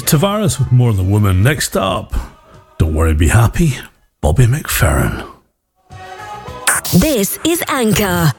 Tavares with More Than a Woman. Next up, Don't Worry, Be Happy, Bobby McFerrin. This is Anchor.